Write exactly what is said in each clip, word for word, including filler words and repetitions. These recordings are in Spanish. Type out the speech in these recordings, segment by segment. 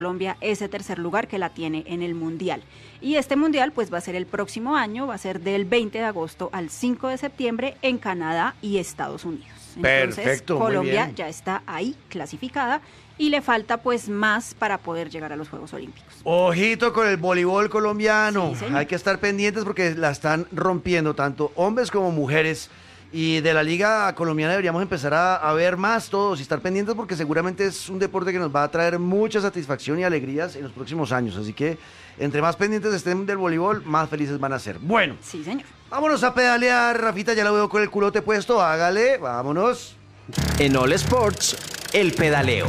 Colombia ese tercer lugar que la tiene en el Mundial. Y este Mundial pues va a ser el próximo año, va a ser del veinte de agosto al cinco de septiembre en Canadá y Estados Unidos. Entonces, Perfecto, Colombia muy bien. ya está ahí clasificada y le falta pues más para poder llegar a los Juegos Olímpicos. Ojito con el voleibol colombiano. Sí, señor. Hay que estar pendientes porque la están rompiendo tanto hombres como mujeres. Y de la liga colombiana deberíamos empezar a, a ver más todos y estar pendientes porque seguramente es un deporte que nos va a traer mucha satisfacción y alegrías en los próximos años. Así que entre más pendientes estén del voleibol, más felices van a ser. Bueno, Sí, señor. vámonos a pedalear. Rafita, ya lo veo con el culote puesto. Hágale, vámonos. En All Sports, el pedaleo.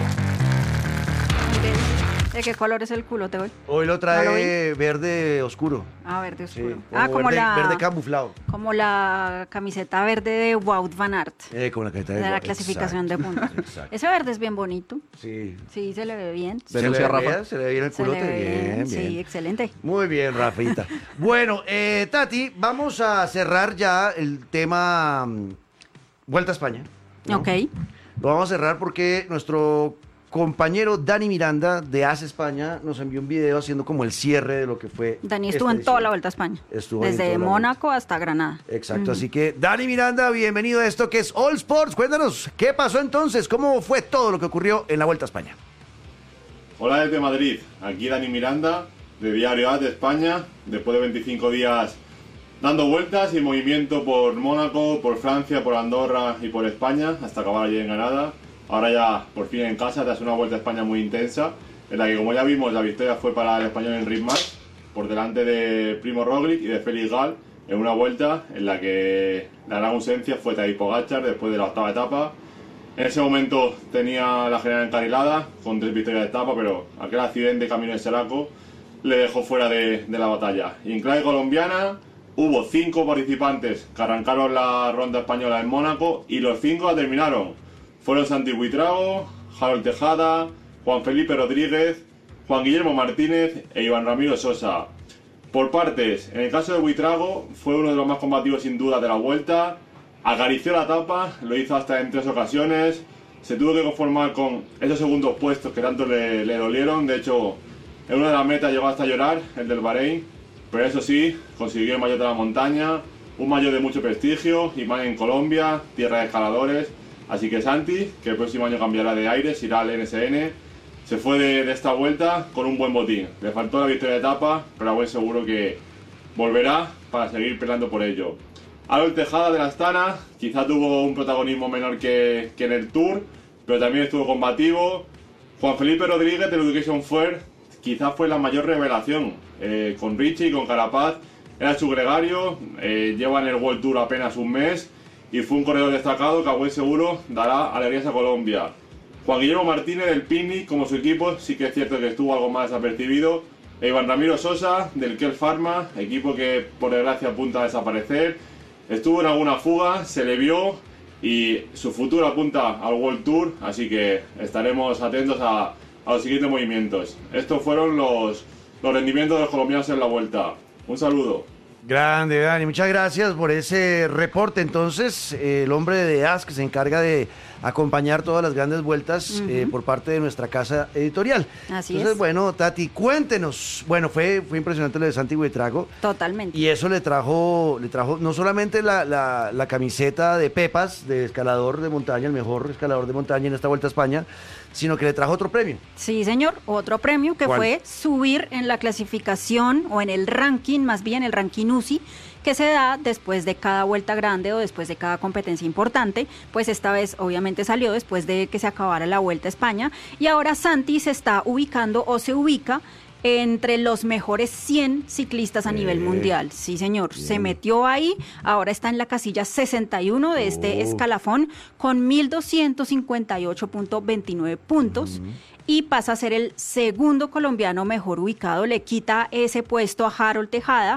¿De qué color es el culote hoy? Hoy lo ¿No lo trae verde oscuro. Ah, verde Sí, oscuro. o ah, como verde, la verde camuflado. como la camiseta verde de Wout van Aert. Eh, como la cajeta De la Exacto, clasificación de puntos. Exacto. Ese verde es bien bonito. Sí. Sí, se le ve bien. ¿Se le, Denuncia, ve, Rafa. se le ve bien el Se le culote? ve Bien, bien. Sí, excelente. Muy bien, Rafita. Bueno, eh, Tati, vamos a cerrar ya el tema mm, Vuelta a España, ¿no? Ok. Lo vamos a cerrar porque nuestro compañero Dani Miranda de AS España nos envió un video haciendo como el cierre de lo que fue. Dani esta estuvo en toda edición. la Vuelta a España. Estuvo ahí en Desde toda la Mónaco hasta Granada. Exacto, Mm. así que Dani Miranda, bienvenido a esto que es All Sports. Cuéntanos, ¿qué pasó entonces? ¿Cómo fue todo lo que ocurrió en la Vuelta a España? Hola desde Madrid, aquí Dani Miranda, de Diario A de España, después de veinticinco días dando vueltas y en movimiento por Mónaco, por Francia, por Andorra y por España, hasta acabar allí en Granada. Ahora ya por fin en casa, tras una Vuelta a España muy intensa, en la que como ya vimos la victoria fue para el español Enric Mas, por delante de Primo Roglic y de Félix Gal, en una vuelta en la que la gran ausencia fue Tadej Pogačar después de la octava etapa. En ese momento tenía la general encarrilada con tres victorias de etapa, pero aquel accidente camino en Seraco le dejó fuera de, de la batalla. Y en clave colombiana hubo cinco participantes que arrancaron la ronda española en Mónaco y los cinco la terminaron. Fueron Santi Buitrago, Harold Tejada, Juan Felipe Rodríguez, Juan Guillermo Martínez e Iván Ramiro Sosa. Por partes, en el caso de Buitrago fue uno de los más combativos sin duda de la vuelta. Acarició la etapa, lo hizo hasta en tres ocasiones, se tuvo que conformar con esos segundos puestos que tanto le, le dolieron. De hecho, en una de las metas llegó hasta llorar, el del Bahrein, pero eso sí, consiguió el maillot de la montaña, un maillot de mucho prestigio, y más en Colombia, tierra de escaladores. Así que Santi, que el próximo año cambiará de aires, irá al N S N, se fue de, de esta vuelta con un buen botín. Le faltó la victoria de etapa, pero a buen seguro que volverá para seguir peleando por ello. Harold Tejada de la Astana quizá tuvo un protagonismo menor que, que en el Tour, pero también estuvo combativo. Juan Felipe Rodríguez del Education First quizá fue la mayor revelación, eh, con Richie y con Carapaz. Era su gregario, eh, lleva en el World Tour apenas un mes y fue un corredor destacado que a buen seguro dará alegrías a Colombia. Juan Guillermo Martínez del Pini, como su equipo, sí que es cierto que estuvo algo más desapercibido. E Iván Ramiro Sosa del Kell Pharma, equipo que por desgracia apunta a desaparecer. Estuvo en alguna fuga, se le vio y su futuro apunta al World Tour, así que estaremos atentos a, a los siguientes movimientos. Estos fueron los, los rendimientos de los colombianos en la vuelta. Un saludo. Grande, Dani, muchas gracias por ese reporte. Entonces, eh, el hombre de A S que se encarga de acompañar todas las grandes vueltas uh-huh. eh, por parte de nuestra casa editorial. Así Entonces, es. bueno, Tati, cuéntenos. Bueno, fue, fue impresionante lo de Santi Buitrago. Totalmente. Y eso le trajo, le trajo no solamente la, la, la camiseta de Pepas, de escalador de montaña, el mejor escalador de montaña en esta Vuelta a España, sino que le trajo otro premio. Sí, señor, otro premio que ¿Cuál? fue subir en la clasificación o en el ranking, más bien el ranking U C I, que se da después de cada vuelta grande o después de cada competencia importante. Pues esta vez obviamente salió después de que se acabara la Vuelta a España y ahora Santi se está ubicando o se ubica entre los mejores cien ciclistas a Eh, nivel mundial. Sí, señor, bien. se metió ahí, ahora está en la casilla sesenta y uno de este Oh. escalafón con mil doscientos cincuenta y ocho punto veintinueve puntos. Ujú. Y pasa a ser el segundo colombiano mejor ubicado, le quita ese puesto a Harold Tejada,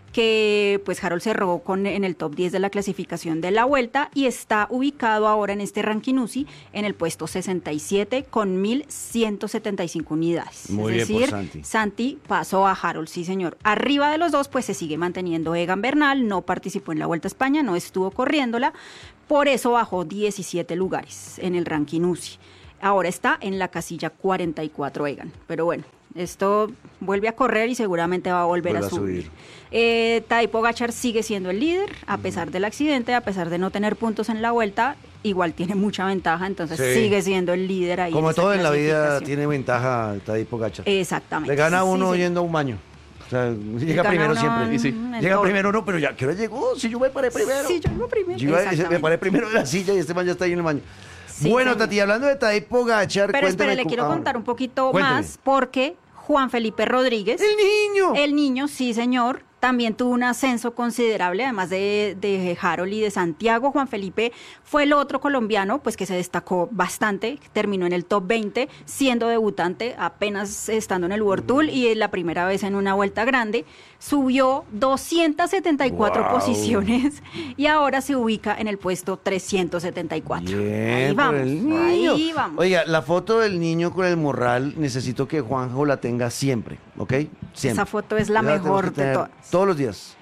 que pues Harold cerró con, en el top diez de la clasificación de la Vuelta y está ubicado ahora en este ranking U C I en el puesto sesenta y siete con mil ciento setenta y cinco unidades. Muy es bien por decir, Santi. Santi pasó a Harold, sí señor. Arriba de los dos pues se sigue manteniendo Egan Bernal, no participó en la Vuelta a España, no estuvo corriéndola, por eso bajó diecisiete lugares en el ranking U C I. ahora está en la casilla cuarenta y cuatro Egan. Pero bueno, esto vuelve a correr y seguramente va a volver Vuelve a a subir. subir. Eh, Tadej Pogačar sigue siendo el líder, a pesar del accidente, a pesar de no tener puntos en la vuelta, igual tiene mucha ventaja, entonces Sí. sigue siendo el líder ahí. Como esa todo en la vida clasificación. tiene ventaja Tadej Pogačar. Exactamente. Le gana Sí, uno sí, sí. yendo a un baño. O sea, llega gana primero uno siempre. en- Y sí. en Llega todo. primero no, pero ya, ¿qué hora llegó? Si yo me paré primero. Sí, yo iba primero. Yo iba- me Exactamente. paré primero de la silla y este man ya está ahí en el baño. Sí, bueno, señor. Tati, hablando de Tadej Pogačar, Pero espere, cuéntame le cómo- quiero ah, contar un poquito Cuénteme. más porque Juan Felipe Rodríguez, ¡El niño! el niño, sí señor, también tuvo un ascenso considerable, además de, de Harold y de Santiago. Juan Felipe fue el otro colombiano, pues que se destacó bastante, terminó en el top veinte, siendo debutante, apenas estando en el World Tour y es la primera vez en una vuelta grande. Subió doscientas setenta y cuatro Wow. posiciones y ahora se ubica en el puesto trescientos setenta y cuatro. Bien, ahí por vamos, el niño. ahí vamos. Oiga, la foto del niño con el morral necesito que Juanjo la tenga siempre, ¿ok? Siempre. Esa foto es la Esa tenemos mejor que de tener todas. Todos los días.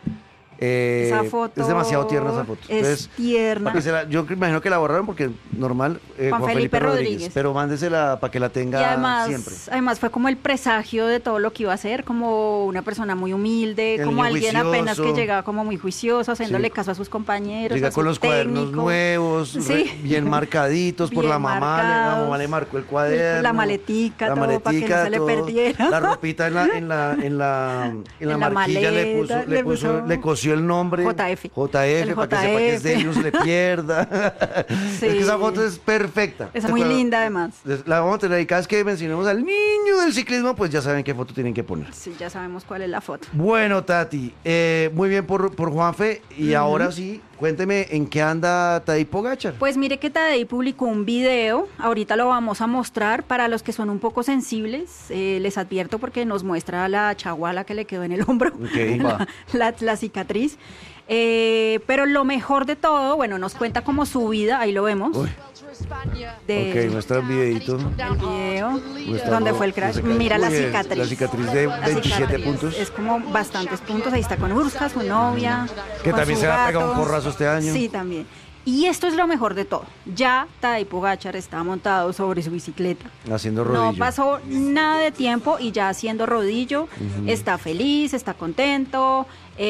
Eh, Esa foto es demasiado tierna esa foto. es tierna. para que se la- yo imagino que la borraron porque normal eh, Juan Felipe Rodríguez. Pero mándesela para que la tenga Y además, siempre. además fue como el presagio de todo lo que iba a hacer, como una persona muy humilde, El como niño alguien juicioso. apenas que llegaba como muy juicioso, haciéndole Sí. caso a sus compañeros. Llega a su con los cuadernos técnico. nuevos, Sí. re- bien marcaditos por Bien la mamá. le- La marcados. mamá le marcó el cuaderno. La maletica, la todo, para que maletica, no se le todo. perdiera. La ropita en la, en la, en la, en la En la marquilla le, puso, maleta, le, le puso- puso le cosió el nombre. J F. J F, El para que sepa que es de él y no se le pierda. Sí. Es que esa foto es perfecta. Es ¿Se muy acuerdan? linda además. La vamos a tener ahí. Cada vez que mencionemos al niño del ciclismo, pues ya saben qué foto tienen que poner. Sí, ya sabemos cuál es la foto. Bueno, Tati, eh, muy bien por, por Juanfe. Y ahora sí, cuénteme en qué anda Tadej Pogačar. Pues mire que Tadej publicó un video, ahorita lo vamos a mostrar para los que son un poco sensibles, eh, les advierto porque nos muestra la chaguala que le quedó en el hombro, Ok. la, la- la cicatriz. Eh, pero lo mejor de todo, bueno, nos cuenta como su vida, ahí lo vemos, Uy, de ok, muestra el videito. el video, Muestra donde todo, fue el crash. la cicatriz. Mira la Uy, eh, cicatriz. la cicatriz de La veintisiete cicatriz. puntos. Es como bastantes puntos, ahí está con Urska, su novia. Que con también su se va a pegar un gato. porrazo este año. Sí, también. Y esto es lo mejor de todo. Ya Tadej Pogačar está montado sobre su bicicleta. Haciendo rodillo. No pasó nada de tiempo y ya haciendo rodillo, está feliz, está contento.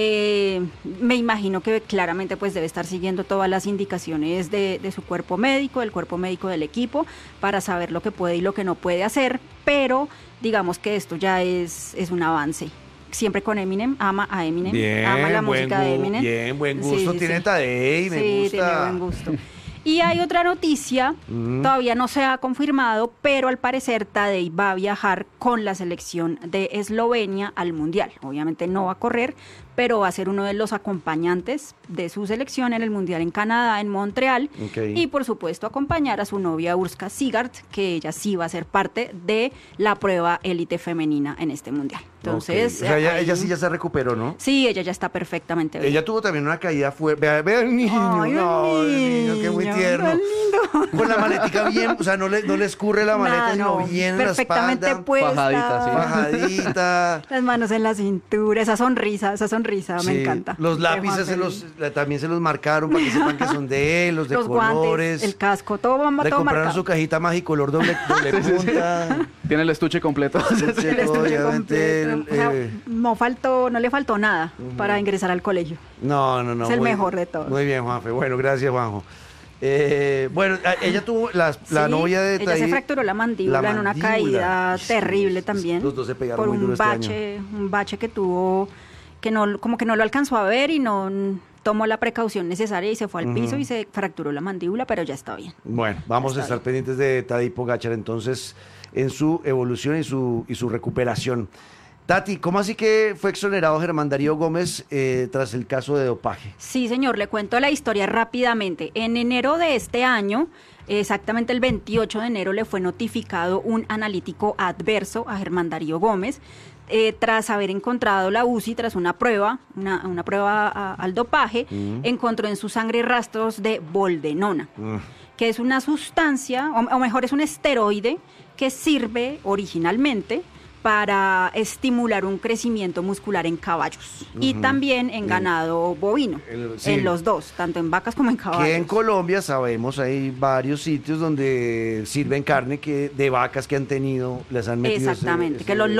eh, me imagino que claramente pues debe estar siguiendo todas las indicaciones de, de su cuerpo médico, del cuerpo médico del equipo, para saber lo que puede y lo que no puede hacer, pero digamos que esto ya es, es un avance. Siempre con Eminem, ama a Eminem, Bien, ama la buen música de gu- Eminem. bien, buen Sí, gusto sí, tiene sí. Tadej, me Sí, gusta. tiene buen gusto. Y hay otra noticia, Mm. todavía no se ha confirmado, pero al parecer Tadej va a viajar con la selección de Eslovenia al Mundial. Obviamente no va a correr, pero va a ser uno de los acompañantes de su selección en el Mundial en Canadá, en Montreal. Ok. Y por supuesto acompañar a su novia Urska Sigart, que ella sí va a ser parte de la prueba élite femenina en este Mundial. Entonces, Ok. O sea, ella, ahí- ella sí ya se recuperó, ¿no? Sí, ella ya está perfectamente bien. Ella tuvo también una caída fuerte. Vea, vea el niño. Ay, el no, el niño, qué muy niño, tierno. tan lindo. Con la maletica bien, o sea, no le, no le escurre la maleta, Nada, sino no, bien en la perfectamente espalda. puesta. Fajadita, sí. Bajadita. Las manos en la cintura, esa sonrisa, esa sonrisa, Sí, me encanta. Los De lápices Juan se los, Felipe. la- también se los marcaron para que sepan que son de él, los de Los colores. guantes, el casco, todo, todo Le compraron marcado. su cajita Magicolor doble, doble punta. Tiene el estuche completo. Sí, El estuche obviamente, completo. el, O sea, eh, no faltó, no le faltó nada para ingresar al colegio. No, no, no. Es el muy- mejor de todos. Muy bien, Juanfe. Bueno, gracias, Juanjo. Eh, bueno, a- ella tuvo la, la Sí, novia de ella Tadej. se fracturó la mandíbula, la en una mandíbula. caída Sí, terrible también. Los dos se pegaron por muy un duro este bache, un bache que tuvo, que no, como que no lo alcanzó a ver y no mm, tomó la precaución necesaria y se fue al piso y se fracturó la mandíbula, pero ya está bien. Bueno, vamos a Está estar bien. pendientes de Tadej Pogačar entonces en su evolución y su, y su recuperación. Tati, ¿cómo así que fue exonerado Germán Darío Gómez eh, tras el caso de dopaje? Sí, señor, le cuento la historia rápidamente. En enero de este año, exactamente el veintiocho de enero, le fue notificado un analítico adverso a Germán Darío Gómez, eh, tras haber encontrado la U C I, tras una prueba, una, una prueba a- al dopaje, encontró en su sangre rastros de boldenona, Mm. que es una sustancia, o, o mejor es un esteroide, que sirve originalmente para estimular un crecimiento muscular en caballos uh-huh. y también en ganado bovino, el, sí. en los dos, tanto en vacas como en caballos. Que en Colombia sabemos hay varios sitios donde sirven carne que de vacas que han tenido, les han metido exactamente, ese, que los